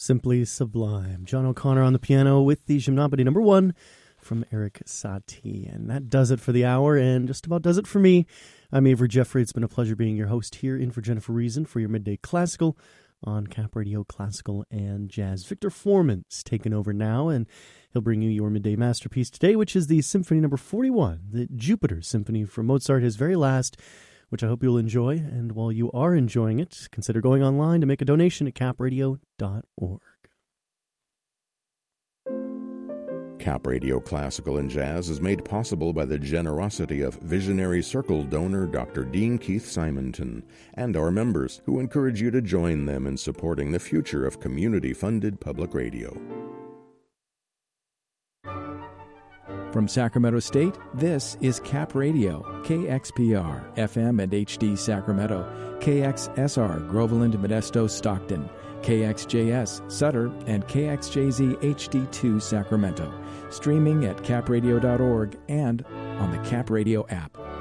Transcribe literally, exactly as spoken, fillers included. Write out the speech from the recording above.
Simply Sublime. John O'Connor on the piano with the Gymnopédie number one from Erik Satie. And that does it for the hour and just about does it for me. I'm Avery Jeffrey. It's been a pleasure being your host here in for Jennifer Reason for your Midday Classical on Cap Radio Classical and Jazz. Victor Foreman's taken over now, and he'll bring you your midday masterpiece today, which is the Symphony number forty-one, the Jupiter Symphony from Mozart, his very last, which I hope you'll enjoy. And while you are enjoying it, consider going online to make a donation at cap radio dot org. Cap Radio Classical and Jazz is made possible by the generosity of Visionary Circle donor Doctor Dean Keith Simonton and our members, who encourage you to join them in supporting the future of community-funded public radio. From Sacramento State, this is Cap Radio, K X P R, F M and H D Sacramento, K X S R, Groveland, Modesto, Stockton, K X J S, Sutter, and K X J Z H D two, Sacramento. Streaming at cap radio dot org and on the Cap Radio app.